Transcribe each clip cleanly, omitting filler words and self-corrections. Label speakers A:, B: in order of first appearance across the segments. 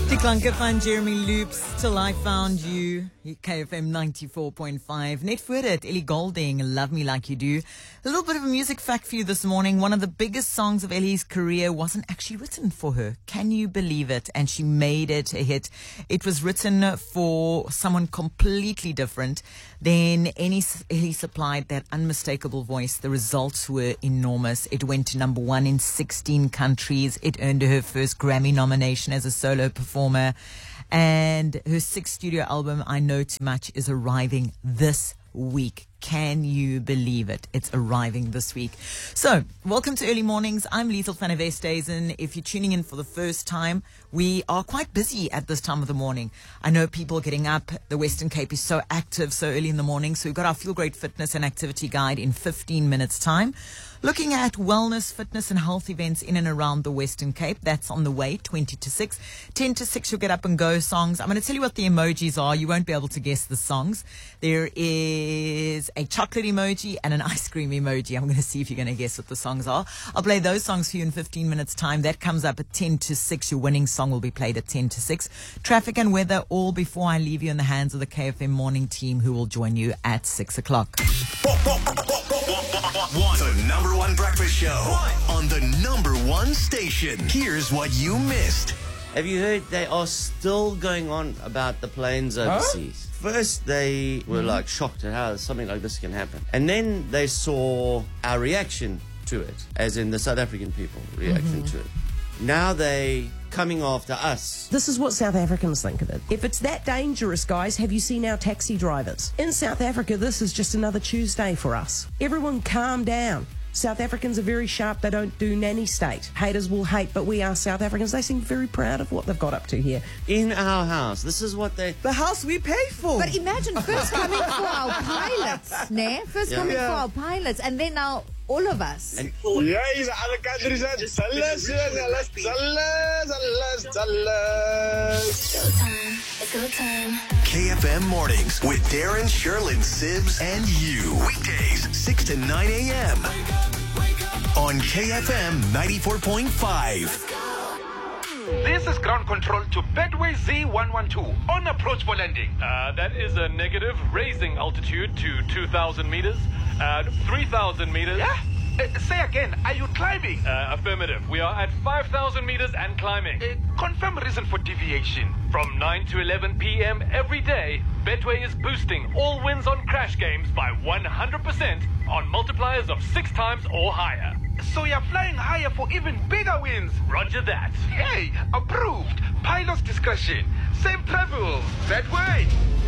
A: Die klanke van Jeremy Loops, Till I Found You, KFM 94.5. Net voor dit, Ellie Goulding, Love Me Like You Do. A little bit of a music fact for you this morning. One of the biggest songs of Ellie's career wasn't actually written for her. Can you believe it? And she made it a hit. It was written for someone completely different. Then Ellie supplied that unmistakable voice. The results were enormous. It went to number 1 in 16 countries. It earned her first Grammy nomination as a solo performer. And her 6th studio album, I Know Too Much, is arriving this week. Can you believe it? It's arriving this week. So, welcome to Early Mornings. I'm Liesl van der Westhuizen. If you're tuning in for the first time, we are quite busy at this time of the morning. I know people getting up. The Western Cape is so active so early in the morning. So we've got our Feel Great Fitness and Activity Guide in 15 minutes time. Looking at wellness, fitness and health events in and around the Western Cape. That's on the way, 20 to 6. 10 to 6, you'll get up and go songs. I'm going to tell you what the emojis are. You won't be able to guess the songs. There is a chocolate emoji and an ice cream emoji. I'm going to see if you're going to guess what the songs are. I'll play those songs for you in 15 minutes time. That comes up at 10 to 6. Your winning song will be played at 10 to 6. Traffic and weather all before I leave you in the hands of the KFM morning team who will join you at 6 o'clock.
B: The number one breakfast show on the number one station. Here's what you missed.
C: Have you heard they are still going on about the planes overseas? First, they were like shocked at how something like this can happen. And then they saw our reaction to it, as in the South African people reaction to it. Now they coming after us.
D: This is what South Africans think of it. If it's that dangerous, guys, have you seen our taxi drivers? In South Africa, this is just another Tuesday for us. Everyone calm down. South Africans are very sharp. They don't do nanny state. Haters will hate, but we are South Africans. They seem very proud of what they've got up to here.
C: In our house. This is what they...
D: The house we pay for.
E: But imagine first coming for our pilots, ne? First coming for our pilots, and then now all of us.
C: And
F: Yes, alle countries are jealous.
B: KFM Mornings with Darren, Sherlyn, Sibs, and you. Weekdays, 6 to 9 a.m. on KFM 94.5.
G: This is ground control to Bedway Z112 on approach for landing.
H: That is a negative, raising altitude to 2,000 meters, 3,000 meters.
G: Yeah? Say again, are you climbing?
H: Affirmative. We are at 5,000 meters and climbing.
G: Confirm reason for deviation.
H: From 9 to 11 p.m. every day, Betway is boosting all wins on crash games by 100% on multipliers of 6 times or higher.
G: So you're flying higher for even bigger wins.
H: Roger that.
G: Hey, approved. Pilot's discretion. Same travel. Bedway.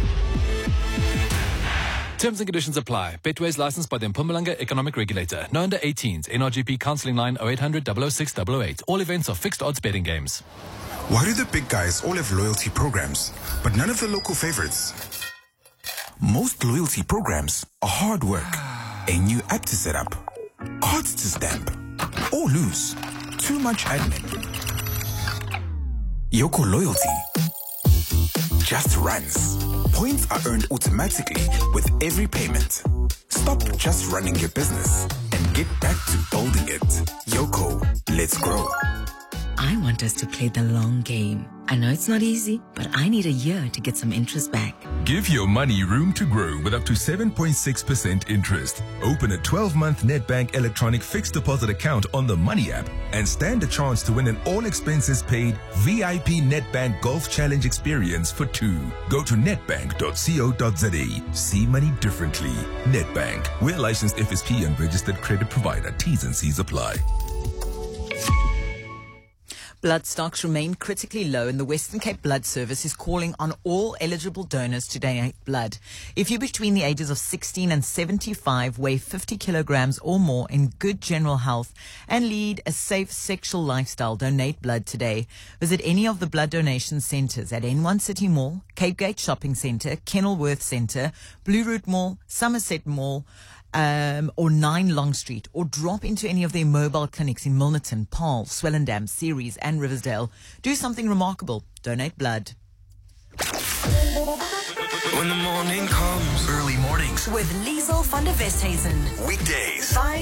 I: Terms and conditions apply. Betway is licensed by the Mpumalanga Economic Regulator. No under 18s. NRGP counselling line 0800 006 008. All events are fixed odds betting games.
J: Why do the big guys all have loyalty programs, but none of the local favorites? Most loyalty programs are hard work. A new app to set up, cards to stamp, or lose. Too much admin. Yoko Loyalty just runs. Points are earned automatically with every payment. Stop just running your business and get back to building it. Yoko, let's grow.
K: I want us to play the long game. I know it's not easy, but I need a year to get some interest back.
L: Give your money room to grow with up to 7.6% interest. Open a 12-month Nedbank electronic fixed deposit account on the Money app and stand a chance to win an all-expenses-paid VIP Nedbank Golf Challenge experience for 2. Go to nedbank.co.za. See money differently. Nedbank. We're licensed FSP and registered credit provider. T's and C's apply.
A: Blood stocks remain critically low, and the Western Cape Blood Service is calling on all eligible donors to donate blood. If you're between the ages of 16 and 75, weigh 50 kilograms or more, in good general health, and lead a safe sexual lifestyle, donate blood today. Visit any of the blood donation centres at N1 City Mall, Cape Gate Shopping Centre, Kenilworth Centre, Blue Route Mall, Somerset Mall, or 9 Long Street, or drop into any of their mobile clinics in Milnerton, Paarl, Swellendam, Ceres and Riversdale. Do something remarkable. Donate blood.
B: When the morning comes. Early mornings
K: With Liesl van der Westhuizen.
B: weekdays.